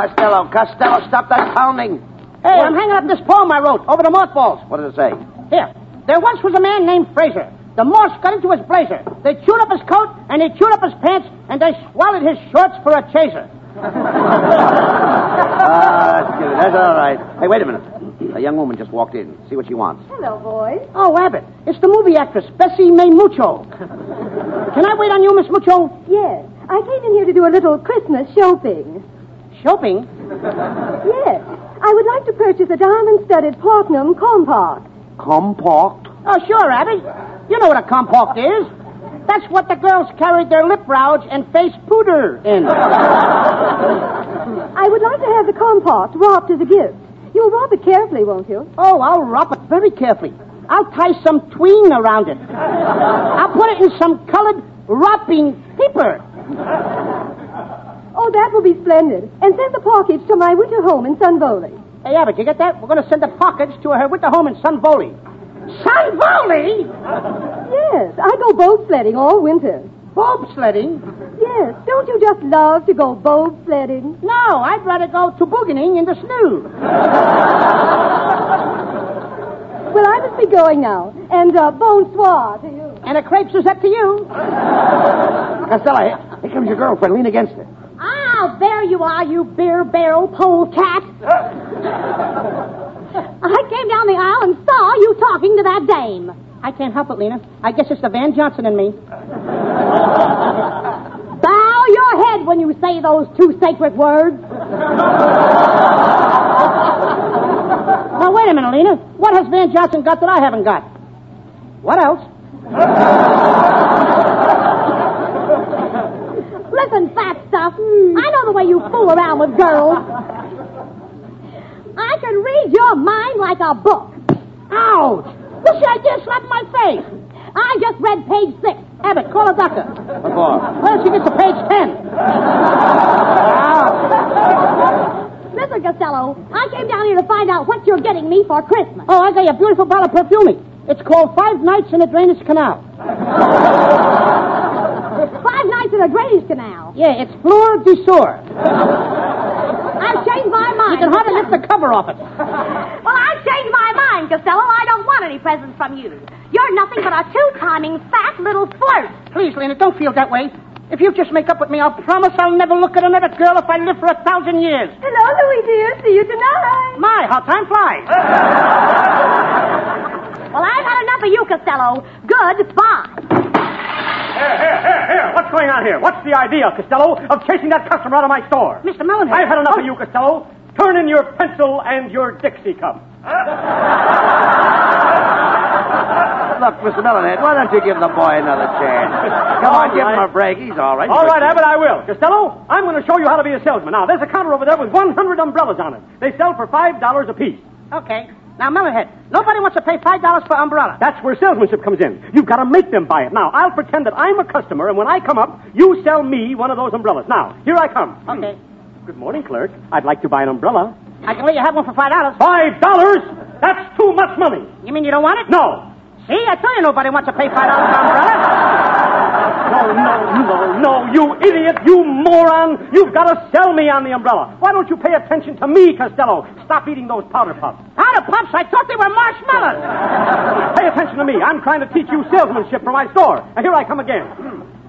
Costello, stop that pounding. Hey, I'm hanging up this poem I wrote over the mothballs. What does it say? Here. There once was a man named Fraser. The moths got into his blazer. They chewed up his coat, and they chewed up his pants, and they swallowed his shorts for a chaser. That's good. That's all right. Hey, wait a minute. A young woman just walked in. See what she wants. Hello, boys. Oh, Abbott, it's the movie actress, Bessie May Mucho. Can I wait on you, Miss Mucho? Yes. I came in here to do a little Christmas shopping. Shopping? Yes. I would like to purchase a diamond-studded platinum compact. Compact? Oh, sure, Abbott. You know what a compact is. That's what the girls carried their lip rouge and face powder in. I would like to have the compact wrapped as a gift. You'll wrap it carefully, won't you? Oh, I'll wrap it very carefully. I'll tie some twine around it. I'll put it in some colored wrapping paper. Oh, that will be splendid. And send the package to my winter home in Sunvoli. Hey, Abbott, you get that? We're going to send the package to her winter home in Sunvoli. Sunvoli? Yes, I go boat sledding all winter. Bob sledding? Yes, don't you just love to go boat sledding? No, I'd rather go tobogganing in the snow. Well, I must be going now. And bonsoir to you. And a crepe Suzette to you. Costello, here comes your girlfriend. Lean against her. Ah, there you are, you beer barrel polecat. I came down the aisle and saw you talking to that dame. I can't help it, Lena. I guess it's the Van Johnson in me. Bow your head when you say those two sacred words. Now, wait a minute, Lena. What has Van Johnson got that I haven't got? What else? Listen, fat stuff. I know the way you fool around with girls. I can read your mind like a book. Ouch! What's the idea of slapping my face? I just read page 6. Abbott, call a doctor. What for? Well, she gets to page 10. Listen, Costello, I came down here to find out what you're getting me for Christmas. Oh, I got you a beautiful bottle of perfume. It's called 5 Nights in a Drainage Canal. 5 nights in a drainage canal. Yeah, it's Fleur du Sour. I've changed my mind. You can hardly lift the cover off it. Well, I've changed my mind, Costello. I don't want any presents from you. You're nothing but a two-timing fat little flirt. Please, Lena, don't feel that way. If you just make up with me, I'll promise I'll never look at another girl if I live for 1,000 years. Hello, Louie, dear. See you tonight. My, how time flies. Well, I've had enough of you, Costello. Goodbye. Here. What's going on here? What's the idea, Costello, of chasing that customer out of my store? Mr. Mellenhead. I've had enough of you, Costello. Turn in your pencil and your Dixie cup. Look, Mr. Mellenhead, why don't you give the boy another chance? Come on, give him a break. He's all right. All right, Abbott, I will. Costello, I'm going to show you how to be a salesman. Now, there's a counter over there with 100 umbrellas on it. They sell for $5 apiece. Okay. Now, Mellenhead, nobody wants to pay $5 for umbrella. That's where salesmanship comes in. You've got to make them buy it. Now, I'll pretend that I'm a customer, and when I come up, you sell me one of those umbrellas. Now, here I come. Okay. Good morning, clerk. I'd like to buy an umbrella. I can let you have one for $5. $5? That's too much money. You mean you don't want it? No. See, I tell you nobody wants to pay $5 for umbrella. No, you idiot, you moron. You've got to sell me on the umbrella. Why don't you pay attention to me, Costello? Stop eating those powder puffs. Powder puffs? I thought they were marshmallows. Pay attention to me. I'm trying to teach you salesmanship for my store. Now, here I come again.